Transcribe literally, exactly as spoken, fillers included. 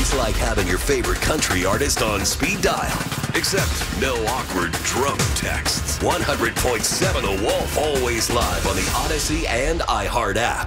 It's like having your favorite country artist on speed dial. Except no awkward drone texts. one hundred point seven The Wolf, always live on the Odyssey and iHeart app.